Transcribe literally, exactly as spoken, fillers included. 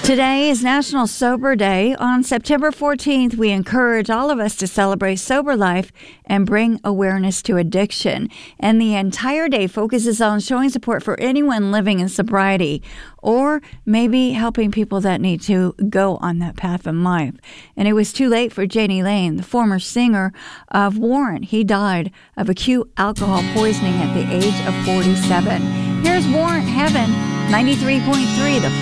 Today is National Sober Day. On September fourteenth, we encourage all of us to celebrate sober life and bring awareness to addiction. And the entire day focuses on showing support for anyone living in sobriety, or maybe helping people that need to go on that path in life. And it was too late for Jani Lane, the former singer of Warrant. He died of acute alcohol poisoning at the age of forty-seven. Here's Warrant Heaven, ninety-three point three, the